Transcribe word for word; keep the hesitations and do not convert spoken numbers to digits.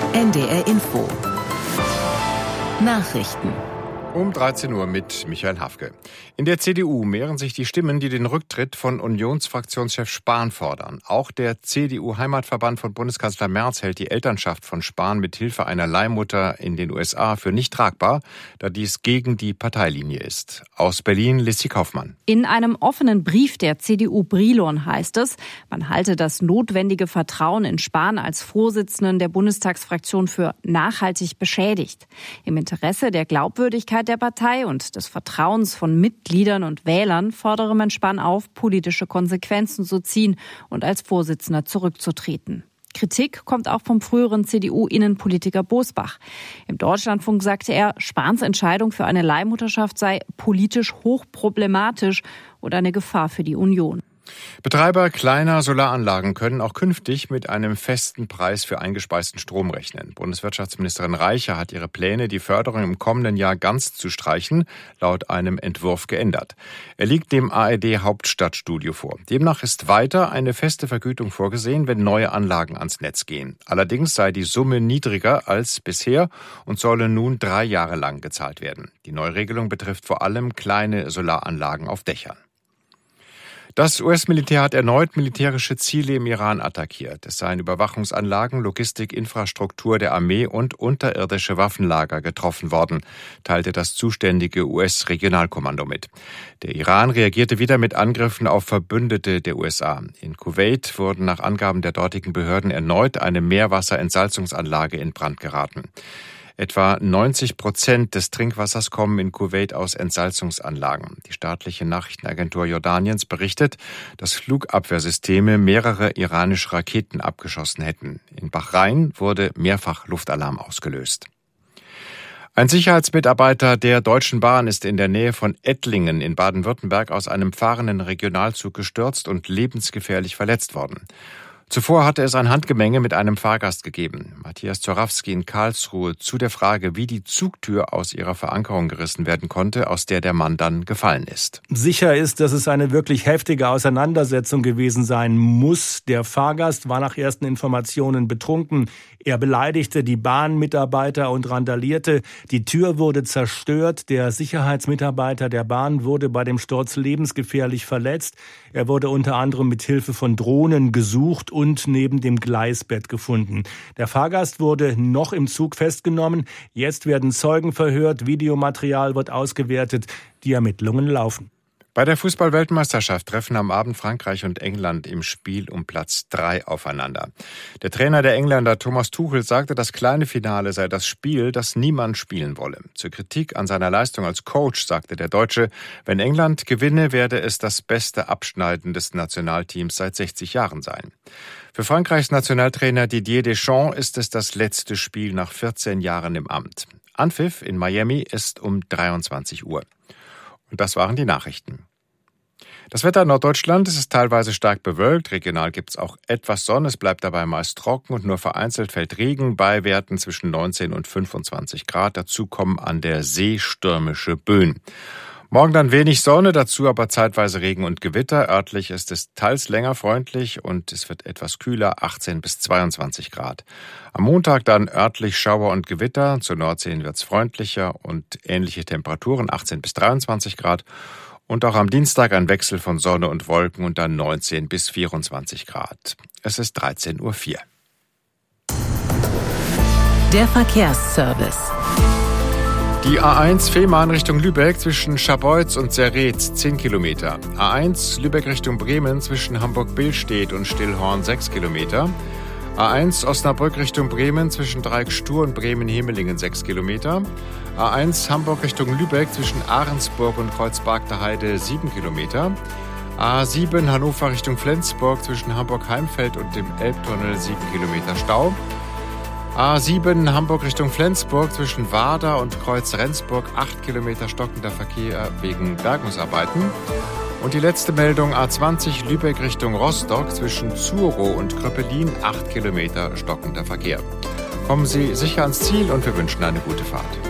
N D R Info. Nachrichten. Um dreizehn Uhr mit Michael Hafke. In der C D U mehren sich die Stimmen, die den Rücktritt von Unionsfraktionschef Spahn fordern. Auch der C D U-Heimatverband von Bundeskanzler Merz hält die Elternschaft von Spahn mit Hilfe einer Leihmutter in den U S A für nicht tragbar, da dies gegen die Parteilinie ist. Aus Berlin, Lissi Kaufmann. In einem offenen Brief der C D U Brilon heißt es, man halte das notwendige Vertrauen in Spahn als Vorsitzenden der Bundestagsfraktion für nachhaltig beschädigt. Im Interesse der Glaubwürdigkeit der Partei und des Vertrauens von Mitgliedern und Wählern fordere man Spahn auf, politische Konsequenzen zu ziehen und als Vorsitzender zurückzutreten. Kritik kommt auch vom früheren C D U-Innenpolitiker Bosbach. Im Deutschlandfunk sagte er, Spahns Entscheidung für eine Leihmutterschaft sei politisch hochproblematisch und eine Gefahr für die Union. Betreiber kleiner Solaranlagen können auch künftig mit einem festen Preis für eingespeisten Strom rechnen. Bundeswirtschaftsministerin Reiche hat ihre Pläne, die Förderung im kommenden Jahr ganz zu streichen, laut einem Entwurf geändert. Er liegt dem A R D-Hauptstadtstudio vor. Demnach ist weiter eine feste Vergütung vorgesehen, wenn neue Anlagen ans Netz gehen. Allerdings sei die Summe niedriger als bisher und solle nun drei Jahre lang gezahlt werden. Die Neuregelung betrifft vor allem kleine Solaranlagen auf Dächern. Das U S-Militär hat erneut militärische Ziele im Iran attackiert. Es seien Überwachungsanlagen, Logistik, Infrastruktur der Armee und unterirdische Waffenlager getroffen worden, teilte das zuständige U S-Regionalkommando mit. Der Iran reagierte wieder mit Angriffen auf Verbündete der U S A. In Kuwait wurden nach Angaben der dortigen Behörden erneut eine Meerwasserentsalzungsanlage in Brand geraten. Etwa neunzig Prozent des Trinkwassers kommen in Kuwait aus Entsalzungsanlagen. Die staatliche Nachrichtenagentur Jordaniens berichtet, dass Flugabwehrsysteme mehrere iranische Raketen abgeschossen hätten. In Bahrain wurde mehrfach Luftalarm ausgelöst. Ein Sicherheitsmitarbeiter der Deutschen Bahn ist in der Nähe von Ettlingen in Baden-Württemberg aus einem fahrenden Regionalzug gestürzt und lebensgefährlich verletzt worden. Zuvor hatte es ein Handgemenge mit einem Fahrgast gegeben. Matthias Zorawski in Karlsruhe zu der Frage, wie die Zugtür aus ihrer Verankerung gerissen werden konnte, aus der der Mann dann gefallen ist. Sicher ist, dass es eine wirklich heftige Auseinandersetzung gewesen sein muss. Der Fahrgast war nach ersten Informationen betrunken. Er beleidigte die Bahnmitarbeiter und randalierte. Die Tür wurde zerstört. Der Sicherheitsmitarbeiter der Bahn wurde bei dem Sturz lebensgefährlich verletzt. Er wurde unter anderem mit Hilfe von Drohnen gesucht und neben dem Gleisbett gefunden. Der Fahrgast wurde noch im Zug festgenommen. Jetzt werden Zeugen verhört, Videomaterial wird ausgewertet. Die Ermittlungen laufen. Bei der Fußball-Weltmeisterschaft treffen am Abend Frankreich und England im Spiel um Platz drei aufeinander. Der Trainer der Engländer Thomas Tuchel sagte, das kleine Finale sei das Spiel, das niemand spielen wolle. Zur Kritik an seiner Leistung als Coach sagte der Deutsche, wenn England gewinne, werde es das beste Abschneiden des Nationalteams seit sechzig Jahren sein. Für Frankreichs Nationaltrainer Didier Deschamps ist es das letzte Spiel nach vierzehn Jahren im Amt. Anpfiff in Miami ist um dreiundzwanzig Uhr. Und das waren die Nachrichten. Das Wetter in Norddeutschland, es ist teilweise stark bewölkt. Regional gibt es auch etwas Sonne. Es bleibt dabei meist trocken und nur vereinzelt fällt Regen bei Werten zwischen neunzehn und fünfundzwanzig Grad. Dazu kommen an der See stürmische Böen. Morgen dann wenig Sonne, dazu aber zeitweise Regen und Gewitter. Örtlich ist es teils länger freundlich und es wird etwas kühler, achtzehn bis zweiundzwanzig Grad. Am Montag dann örtlich Schauer und Gewitter. Zur Nordsee wird es freundlicher und ähnliche Temperaturen, achtzehn bis dreiundzwanzig Grad. Und auch am Dienstag ein Wechsel von Sonne und Wolken und dann neunzehn bis vierundzwanzig Grad. Es ist dreizehn Uhr vier. Der Verkehrsservice. Die A eins Fehmarn Richtung Lübeck zwischen Scharbeutz und Serretz zehn Kilometer. A eins Lübeck Richtung Bremen zwischen Hamburg-Billstedt und Stillhorn sechs Kilometer. A eins Osnabrück Richtung Bremen zwischen Dreieck-Stur und Bremen-Hemelingen sechs Kilometer. A eins Hamburg Richtung Lübeck zwischen Ahrensburg und Kreuzberg der Heide sieben Kilometer. A sieben Hannover Richtung Flensburg zwischen Hamburg-Heimfeld und dem Elbtunnel sieben Kilometer Stau. A sieben Hamburg Richtung Flensburg zwischen Warder und Kreuz Rendsburg acht Kilometer stockender Verkehr wegen Bergungsarbeiten. Und die letzte Meldung A zwanzig Lübeck Richtung Rostock zwischen Zurow und Kröppelin acht Kilometer stockender Verkehr. Kommen Sie sicher ans Ziel und wir wünschen eine gute Fahrt.